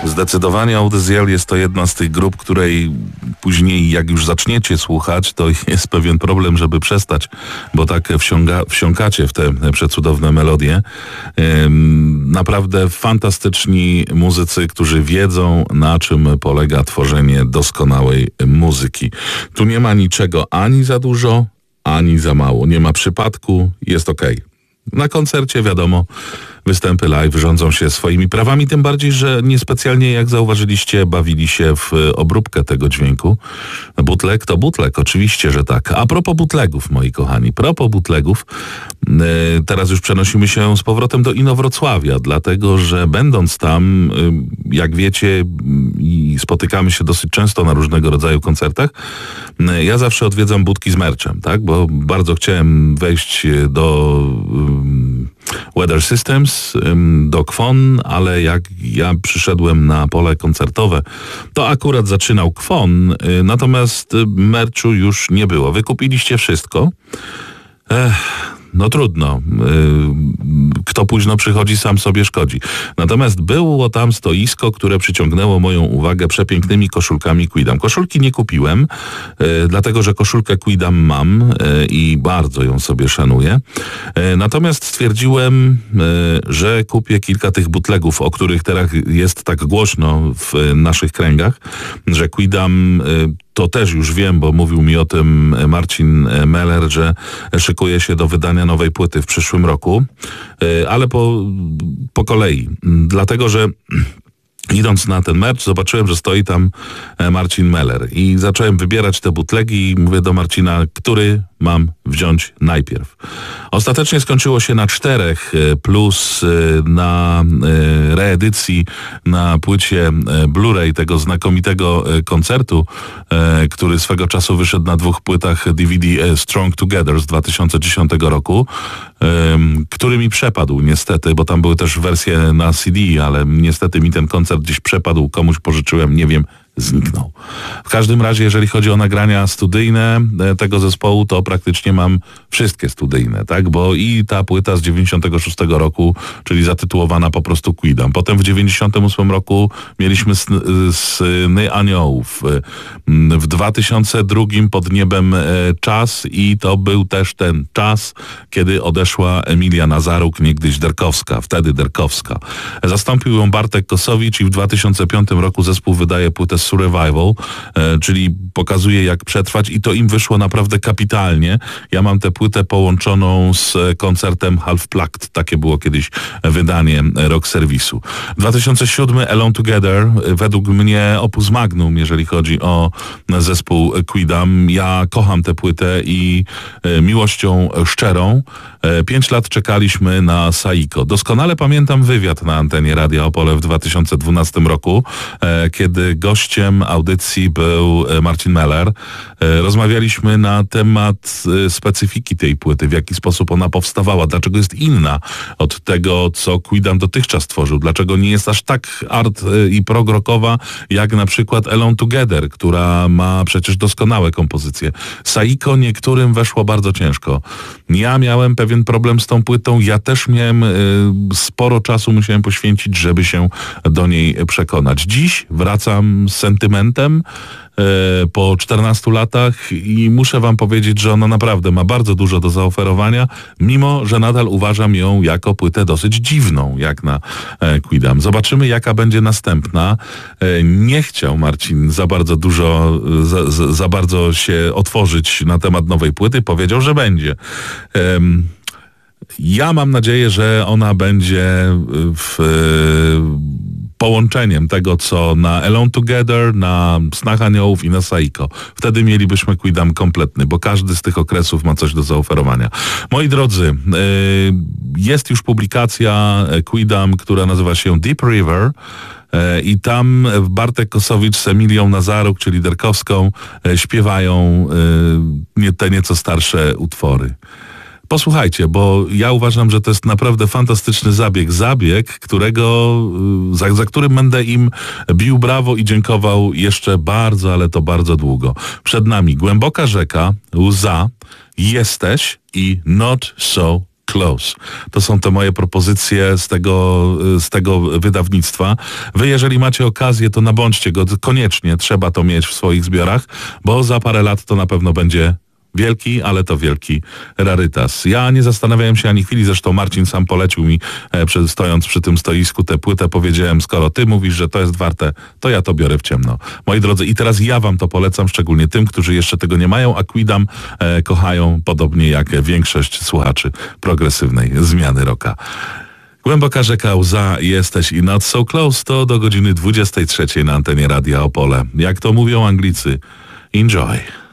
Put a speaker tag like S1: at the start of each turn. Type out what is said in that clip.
S1: Zdecydowanie Audiziel jest to jedna z tych grup, której później jak już zaczniecie słuchać, to jest pewien problem, żeby przestać, bo tak wsiąkacie w te przecudowne melodie. Naprawdę fantastyczni muzycy, którzy wiedzą, na czym polega tworzenie doskonałej muzyki. Tu nie ma niczego ani za dużo, ani za mało. Nie ma przypadku, jest okej. Na koncercie, wiadomo, występy live rządzą się swoimi prawami, tym bardziej, że niespecjalnie, jak zauważyliście, bawili się w obróbkę tego dźwięku. Bootleg to bootleg, oczywiście, że tak. A propos bootlegów, moi kochani, teraz już przenosimy się z powrotem do Inowrocławia, dlatego, że będąc tam, jak wiecie, i spotykamy się dosyć często na różnego rodzaju koncertach, ja zawsze odwiedzam budki z merchem, tak? Bo bardzo chciałem wejść do Weather Systems, do Kwon, ale jak ja przyszedłem na pole koncertowe, to akurat zaczynał Kwon, natomiast merchu już nie było. Wykupiliście wszystko. No trudno. Kto późno przychodzi, sam sobie szkodzi. Natomiast było tam stoisko, które przyciągnęło moją uwagę przepięknymi koszulkami Quidam. Koszulki nie kupiłem, dlatego że koszulkę Quidam mam i bardzo ją sobie szanuję. Natomiast stwierdziłem, że kupię kilka tych bootlegów, o których teraz jest tak głośno w naszych kręgach, że Quidam to też już wiem, bo mówił mi o tym Marcin Meller, że szykuje się do wydania nowej płyty w przyszłym roku, ale po kolei. Dlatego, że idąc na ten merch, zobaczyłem, że stoi tam Marcin Meller i zacząłem wybierać te bootlegi i mówię do Marcina, który mam wziąć najpierw. Ostatecznie skończyło się na 4 plus na reedycji na płycie Blu-ray tego znakomitego koncertu, który swego czasu wyszedł na 2 płytach DVD Strong Together z 2010 roku, który mi przepadł niestety, bo tam były też wersje na CD, ale niestety mi ten koncert gdzieś przepadł, komuś pożyczyłem, nie wiem, zniknął. W każdym razie, jeżeli chodzi o nagrania studyjne tego zespołu, to praktycznie mam wszystkie studyjne, tak? Bo i ta płyta z 96 roku, czyli zatytułowana po prostu Quidam. Potem w 98 roku mieliśmy Sny Aniołów. W 2002 Pod niebem czas i to był też ten czas, kiedy odeszła Emilia Nazaruk, niegdyś Derkowska, wtedy Derkowska. Zastąpił ją Bartek Kosowicz i w 2005 roku zespół wydaje płytę Survival, czyli pokazuje, jak przetrwać i to im wyszło naprawdę kapitalnie. Ja mam tę płytę połączoną z koncertem Half Plucked. Takie było kiedyś wydanie rock serwisu. 2007 Alone Together, według mnie opus magnum, jeżeli chodzi o zespół Quidam. Ja kocham tę płytę i miłością szczerą 5 lat czekaliśmy na Saiko. Doskonale pamiętam wywiad na antenie Radia Opole w 2012 roku, kiedy gościem audycji był Marcin Meller. Rozmawialiśmy na temat specyfiki tej płyty, w jaki sposób ona powstawała, dlaczego jest inna od tego, co Quidam dotychczas tworzył, dlaczego nie jest aż tak art i prog rockowa, jak na przykład Alone Together, która ma przecież doskonałe kompozycje. Saiko niektórym weszło bardzo ciężko. Ja miałem pewien problem z tą płytą, ja też miałem sporo czasu musiałem poświęcić, żeby się do niej przekonać. Dziś wracam z sentymentem po 14 latach i muszę wam powiedzieć, że ona naprawdę ma bardzo dużo do zaoferowania, mimo że nadal uważam ją jako płytę dosyć dziwną, jak na Quidam. Zobaczymy, jaka będzie następna. Nie chciał Marcin za bardzo się otworzyć na temat nowej płyty. Powiedział, że będzie. Ja mam nadzieję, że ona będzie połączeniem tego, co na Alone Together, na Snach Aniołów i na Saiko. Wtedy mielibyśmy Quidam kompletny, bo każdy z tych okresów ma coś do zaoferowania. Moi drodzy, jest już publikacja Quidam, która nazywa się Deep River. I tam Bartek Kosowicz z Emilią Nazaruk, czyli Derkowską, śpiewają te nieco starsze utwory. Posłuchajcie, bo ja uważam, że to jest naprawdę fantastyczny zabieg, za którym będę im bił brawo i dziękował jeszcze bardzo, ale to bardzo długo. Przed nami Głęboka rzeka, Łza, Jesteś i Not So Close. To są te moje propozycje z tego wydawnictwa. Wy, jeżeli macie okazję, to nabądźcie go. Koniecznie trzeba to mieć w swoich zbiorach, bo za parę lat to na pewno będzie wielki, ale to wielki rarytas. Ja nie zastanawiałem się ani chwili, zresztą Marcin sam polecił mi, stojąc przy tym stoisku, tę płytę, powiedziałem, skoro ty mówisz, że to jest warte, to ja to biorę w ciemno. Moi drodzy, i teraz ja wam to polecam, szczególnie tym, którzy jeszcze tego nie mają, a Quidam kochają, podobnie jak większość słuchaczy progresywnej zmiany rocka. Głęboka rzeka łza, jesteś i Not So Close, to do godziny 23 na antenie Radia Opole. Jak to mówią Anglicy, enjoy.